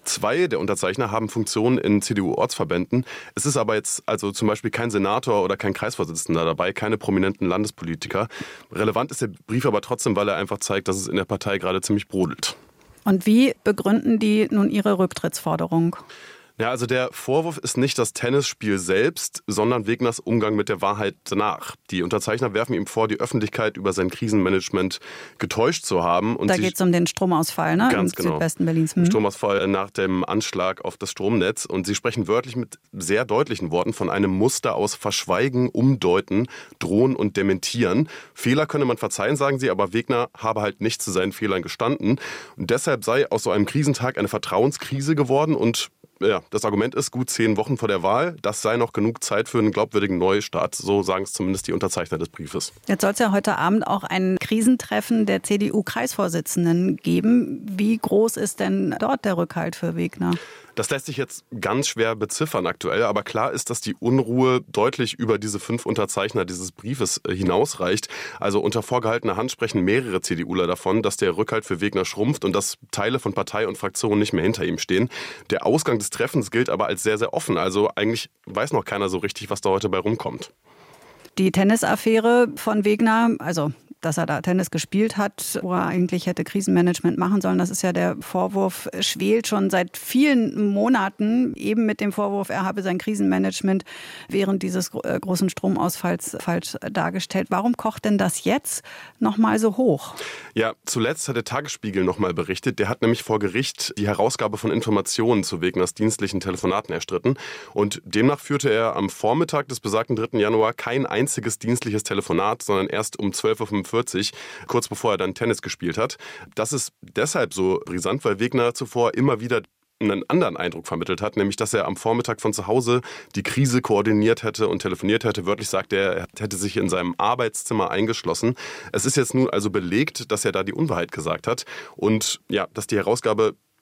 2 der Unterzeichner haben Funktionen in CDU-Ortsverbänden. Es ist aber jetzt also zum Beispiel kein Senator oder kein Kreisvorsitzender dabei, keine prominenten Landespolitiker. Relevant ist der Brief aber trotzdem, weil er einfach zeigt, dass es in der Partei gerade ziemlich brodelt. Und wie begründen die nun ihre Rücktrittsforderung? Ja, also der Vorwurf ist nicht das Tennisspiel selbst, sondern Wegners Umgang mit der Wahrheit danach. Die Unterzeichner werfen ihm vor, die Öffentlichkeit über sein Krisenmanagement getäuscht zu haben. Und da geht es um den Stromausfall, ne? Ganz im genau. Südwesten Berlins. Stromausfall nach dem Anschlag auf das Stromnetz. Und sie sprechen wörtlich mit sehr deutlichen Worten von einem Muster aus Verschweigen, Umdeuten, Drohen und Dementieren. Fehler könne man verzeihen, sagen sie, aber Wegner habe halt nicht zu seinen Fehlern gestanden. Und deshalb sei aus so einem Krisentag eine Vertrauenskrise geworden. Und ja, das Argument ist, gut 10 Wochen vor der Wahl, das sei noch genug Zeit für einen glaubwürdigen Neustart. So sagen es zumindest die Unterzeichner des Briefes. Jetzt soll es ja heute Abend auch ein Krisentreffen der CDU-Kreisvorsitzenden geben. Wie groß ist denn dort der Rückhalt für Wegner? Das lässt sich jetzt ganz schwer beziffern aktuell, aber klar ist, dass die Unruhe deutlich über diese 5 Unterzeichner dieses Briefes hinausreicht. Also unter vorgehaltener Hand sprechen mehrere CDUler davon, dass der Rückhalt für Wegner schrumpft und dass Teile von Partei und Fraktion nicht mehr hinter ihm stehen. Der Ausgang des Treffens gilt aber als sehr, sehr offen. Also eigentlich weiß noch keiner so richtig, was da heute bei rumkommt. Die Tennisaffäre von Wegner, also dass er da Tennis gespielt hat, wo er eigentlich hätte Krisenmanagement machen sollen. Das ist ja der Vorwurf, schwelt schon seit vielen Monaten, eben mit dem Vorwurf, er habe sein Krisenmanagement während dieses großen Stromausfalls falsch dargestellt. Warum kocht denn das jetzt nochmal so hoch? Ja, zuletzt hat der Tagesspiegel nochmal berichtet. Der hat nämlich vor Gericht die Herausgabe von Informationen zu Wegners dienstlichen Telefonaten erstritten. Und demnach führte er am Vormittag des besagten 3. Januar kein einziges dienstliches Telefonat, sondern erst um 12:45 Uhr, kurz bevor er dann Tennis gespielt hat. Das ist deshalb so brisant, weil Wegner zuvor immer wieder einen anderen Eindruck vermittelt hat, nämlich dass er am Vormittag von zu Hause die Krise koordiniert hätte und telefoniert hätte. Wörtlich sagt er hätte sich in seinem Arbeitszimmer eingeschlossen. Es ist jetzt nun also belegt, dass er da die Unwahrheit gesagt hat und ja, dass die Herausgabe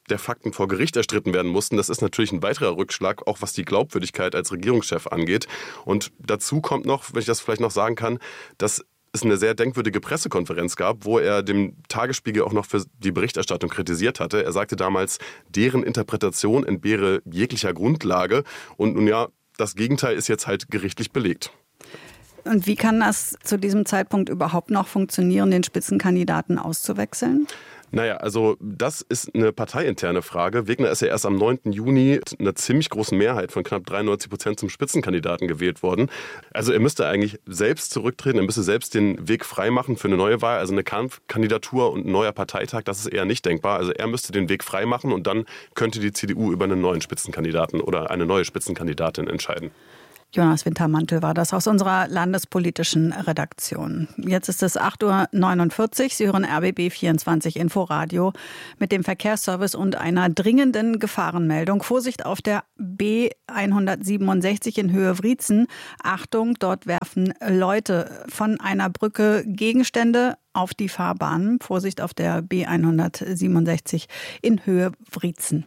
der Fakten vor Gericht erstritten werden mussten. Das ist natürlich ein weiterer Rückschlag, auch was die Glaubwürdigkeit als Regierungschef angeht. Und dazu kommt noch, wenn ich das vielleicht noch sagen kann, dass es eine sehr denkwürdige Pressekonferenz gab, wo er dem Tagesspiegel auch noch für die Berichterstattung kritisiert hatte. Er sagte damals, deren Interpretation entbehre jeglicher Grundlage. Und nun ja, das Gegenteil ist jetzt halt gerichtlich belegt. Und wie kann das zu diesem Zeitpunkt überhaupt noch funktionieren, den Spitzenkandidaten auszuwechseln? Naja, also das ist eine parteiinterne Frage. Wegner ist ja erst am 9. Juni mit einer ziemlich großen Mehrheit von knapp 93% zum Spitzenkandidaten gewählt worden. Also er müsste eigentlich selbst zurücktreten, er müsste selbst den Weg freimachen für eine neue Wahl. Also eine Kampfkandidatur und ein neuer Parteitag, das ist eher nicht denkbar. Also er müsste den Weg freimachen und dann könnte die CDU über einen neuen Spitzenkandidaten oder eine neue Spitzenkandidatin entscheiden. Jonas Wintermantel war das aus unserer landespolitischen Redaktion. Jetzt ist es 8.49 Uhr. Sie hören RBB 24 Inforadio mit dem Verkehrsservice und einer dringenden Gefahrenmeldung. Vorsicht auf der B167 in Höhe Wriezen. Achtung, dort werfen Leute von einer Brücke Gegenstände auf die Fahrbahn. Vorsicht auf der B167 in Höhe Wriezen.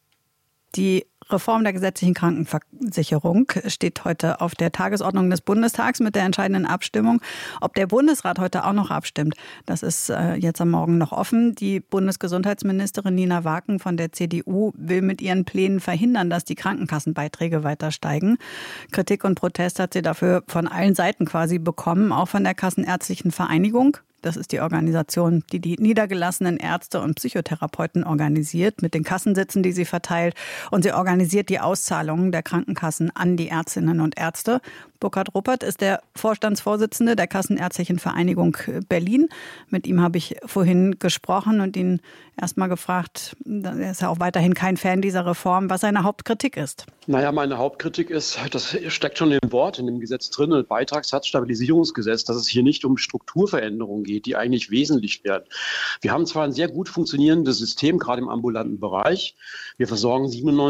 Die Reform der gesetzlichen Krankenversicherung steht heute auf der Tagesordnung des Bundestags mit der entscheidenden Abstimmung. Ob der Bundesrat heute auch noch abstimmt, das ist jetzt am Morgen noch offen. Die Bundesgesundheitsministerin Nina Waken von der CDU will mit ihren Plänen verhindern, dass die Krankenkassenbeiträge weiter steigen. Kritik und Protest hat sie dafür von allen Seiten quasi bekommen, auch von der Kassenärztlichen Vereinigung. Das ist die Organisation, die die niedergelassenen Ärzte und Psychotherapeuten organisiert, mit den Kassensitzen, die sie verteilt. Und sie organisiert die Auszahlungen der Krankenkassen an die Ärztinnen und Ärzte. Burkhard Ruppert ist der Vorstandsvorsitzende der Kassenärztlichen Vereinigung Berlin. Mit ihm habe ich vorhin gesprochen und ihn erst mal gefragt, er ist ja auch weiterhin kein Fan dieser Reform, was seine Hauptkritik ist. Naja, meine Hauptkritik ist, das steckt schon im Wort, in dem Gesetz drin, ein Beitragssatzstabilisierungsgesetz, dass es hier nicht um Strukturveränderungen geht, die eigentlich wesentlich werden. Wir haben zwar ein sehr gut funktionierendes System, gerade im ambulanten Bereich. Wir versorgen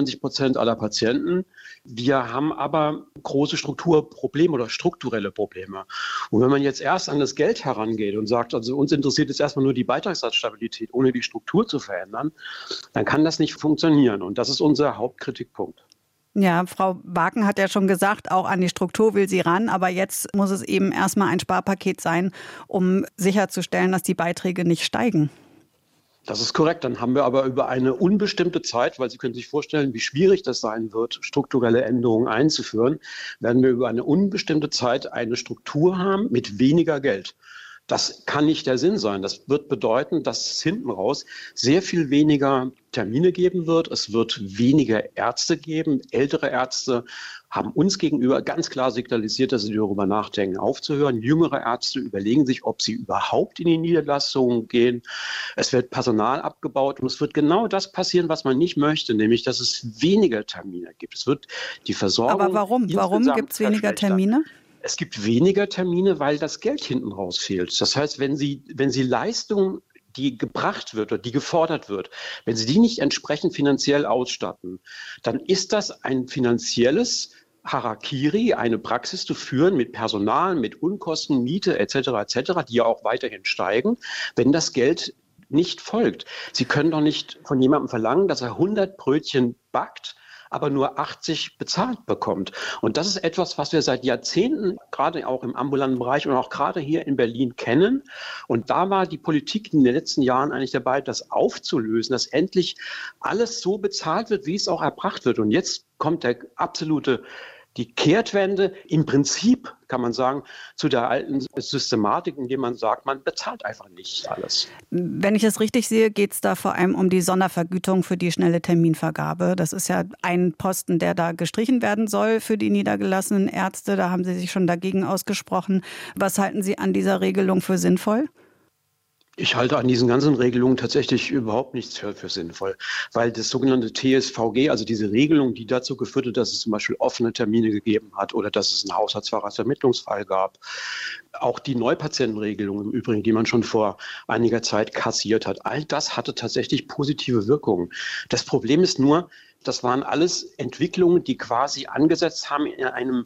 97% aller Patienten. Wir haben aber große Strukturprobleme oder strukturelle Probleme. Und wenn man jetzt erst an das Geld herangeht und sagt, also uns interessiert jetzt erstmal nur die Beitragssatzstabilität, ohne die Struktur zu verändern, dann kann das nicht funktionieren. Und das ist unser Hauptkritikpunkt. Ja, Frau Waken hat ja schon gesagt, auch an die Struktur will sie ran. Aber jetzt muss es eben erstmal ein Sparpaket sein, um sicherzustellen, dass die Beiträge nicht steigen. Das ist korrekt. Dann haben wir aber über eine unbestimmte Zeit, weil Sie können sich vorstellen, wie schwierig das sein wird, strukturelle Änderungen einzuführen, werden wir über eine unbestimmte Zeit eine Struktur haben mit weniger Geld. Das kann nicht der Sinn sein. Das wird bedeuten, dass es hinten raus sehr viel weniger Termine geben wird. Es wird weniger Ärzte geben. Ältere Ärzte haben uns gegenüber ganz klar signalisiert, dass sie darüber nachdenken, aufzuhören. Jüngere Ärzte überlegen sich, ob sie überhaupt in die Niederlassungen gehen. Es wird Personal abgebaut und es wird genau das passieren, was man nicht möchte, nämlich, dass es weniger Termine gibt. Es wird die Versorgung. Aber warum? Warum gibt es weniger Termine? Es gibt weniger Termine, weil das Geld hinten raus fehlt. Das heißt, wenn Sie Leistung, die gebracht wird oder die gefordert wird, wenn Sie die nicht entsprechend finanziell ausstatten, dann ist das ein finanzielles Harakiri, eine Praxis zu führen mit Personal, mit Unkosten, Miete etc., die ja auch weiterhin steigen, wenn das Geld nicht folgt. Sie können doch nicht von jemandem verlangen, dass er 100 Brötchen backt, aber nur 80 bezahlt bekommt. Und das ist etwas, was wir seit Jahrzehnten, gerade auch im ambulanten Bereich und auch gerade hier in Berlin kennen. Und da war die Politik in den letzten Jahren eigentlich dabei, das aufzulösen, dass endlich alles so bezahlt wird, wie es auch erbracht wird. Und jetzt kommt die Kehrtwende im Prinzip, kann man sagen, zu der alten Systematik, indem man sagt, man bezahlt einfach nicht alles. Wenn ich es richtig sehe, geht es da vor allem um die Sondervergütung für die schnelle Terminvergabe. Das ist ja ein Posten, der da gestrichen werden soll für die niedergelassenen Ärzte. Da haben Sie sich schon dagegen ausgesprochen. Was halten Sie an dieser Regelung für sinnvoll? Ich halte an diesen ganzen Regelungen tatsächlich überhaupt nichts für sinnvoll, weil das sogenannte TSVG, also diese Regelung, die dazu geführt hat, dass es zum Beispiel offene Termine gegeben hat oder dass es einen Haushaltsvermittlungsfall gab, auch die Neupatientenregelung im Übrigen, die man schon vor einiger Zeit kassiert hat, all das hatte tatsächlich positive Wirkungen. Das Problem ist nur, das waren alles Entwicklungen, die quasi angesetzt haben in einem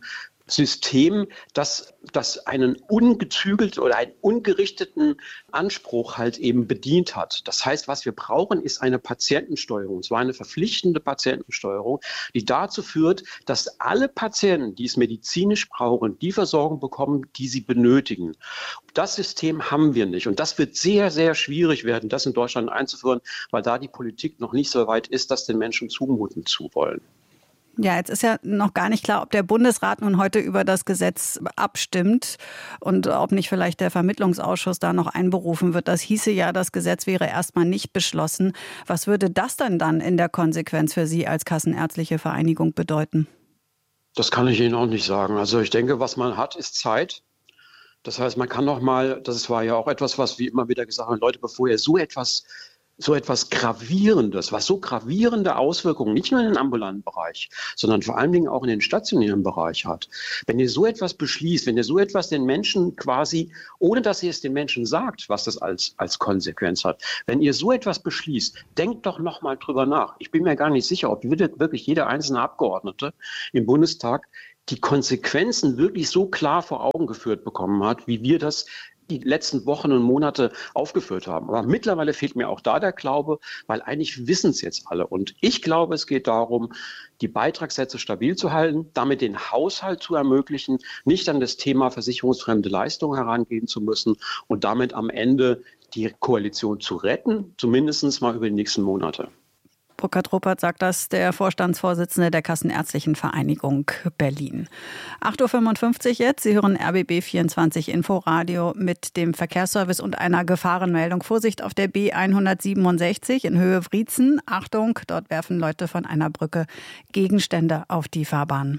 System, das einen ungezügelten oder einen ungerichteten Anspruch halt eben bedient hat. Das heißt, was wir brauchen, ist eine Patientensteuerung, und zwar eine verpflichtende Patientensteuerung, die dazu führt, dass alle Patienten, die es medizinisch brauchen, die Versorgung bekommen, die sie benötigen. Das System haben wir nicht und das wird sehr, sehr schwierig werden, das in Deutschland einzuführen, weil da die Politik noch nicht so weit ist, das den Menschen zumuten zu wollen. Ja, jetzt ist ja noch gar nicht klar, ob der Bundesrat nun heute über das Gesetz abstimmt und ob nicht vielleicht der Vermittlungsausschuss da noch einberufen wird. Das hieße ja, das Gesetz wäre erstmal nicht beschlossen. Was würde das denn dann in der Konsequenz für Sie als Kassenärztliche Vereinigung bedeuten? Das kann ich Ihnen auch nicht sagen. Also ich denke, was man hat, ist Zeit. Das heißt, man kann noch mal, das war ja auch etwas, was wir immer wieder gesagt haben, Leute, bevor ihr so etwas Gravierendes, was so gravierende Auswirkungen nicht nur in den ambulanten Bereich, sondern vor allen Dingen auch in den stationären Bereich hat. Wenn ihr so etwas beschließt, wenn ihr so etwas den Menschen quasi, ohne dass ihr es den Menschen sagt, was das als Konsequenz hat, wenn ihr so etwas beschließt, denkt doch noch mal drüber nach. Ich bin mir gar nicht sicher, ob wirklich jeder einzelne Abgeordnete im Bundestag die Konsequenzen wirklich so klar vor Augen geführt bekommen hat, wie wir das die letzten Wochen und Monate aufgeführt haben. Aber mittlerweile fehlt mir auch da der Glaube, weil eigentlich wissen es jetzt alle. Und ich glaube, es geht darum, die Beitragssätze stabil zu halten, damit den Haushalt zu ermöglichen, nicht an das Thema versicherungsfremde Leistungen herangehen zu müssen und damit am Ende die Koalition zu retten, zumindest mal über die nächsten Monate. Burkhard Ruppert sagt das, der Vorstandsvorsitzende der Kassenärztlichen Vereinigung Berlin. 8.55 Uhr jetzt. Sie hören RBB 24 Inforadio mit dem Verkehrsservice und einer Gefahrenmeldung. Vorsicht auf der B167 in Höhe Wriezen. Achtung, dort werfen Leute von einer Brücke Gegenstände auf die Fahrbahn.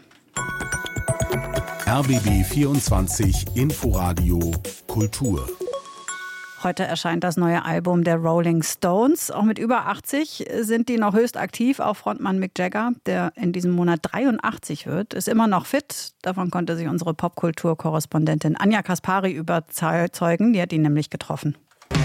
RBB 24 Inforadio Kultur. Heute erscheint das neue Album der Rolling Stones. Auch mit über 80 sind die noch höchst aktiv. Auch Frontmann Mick Jagger, der in diesem Monat 83 wird, ist immer noch fit. Davon konnte sich unsere Popkultur-Korrespondentin Anja Kaspari überzeugen. Die hat ihn nämlich getroffen.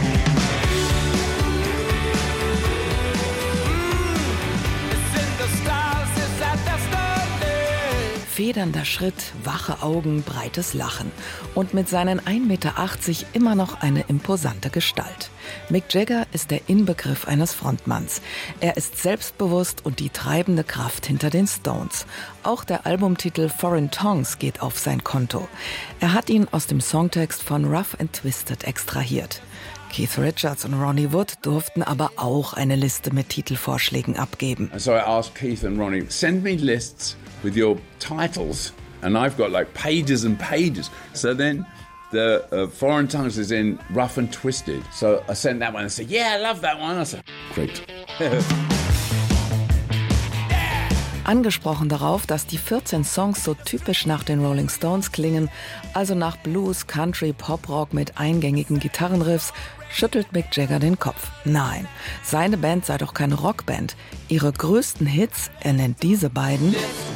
Federnder Schritt, wache Augen, breites Lachen und mit seinen 1,80 Meter immer noch eine imposante Gestalt. Mick Jagger ist der Inbegriff eines Frontmanns. Er ist selbstbewusst und die treibende Kraft hinter den Stones. Auch der Albumtitel Foreign Tongues geht auf sein Konto. Er hat ihn aus dem Songtext von Rough and Twisted extrahiert. Keith Richards und Ronnie Wood durften aber auch eine Liste mit Titelvorschlägen abgeben. So I asked Keith and Ronnie, send me lists with your titles, and I've got like pages and pages. So then the Foreign Tongues is in Rough and Twisted. So I sent that one and said, yeah, I love that one. I said, great. Angesprochen darauf, dass die 14 Songs so typisch nach den Rolling Stones klingen, also nach Blues, Country, Pop-Rock mit eingängigen Gitarrenriffs, schüttelt Mick Jagger den Kopf. Nein, seine Band sei doch keine Rockband. Ihre größten Hits, er nennt diese beiden,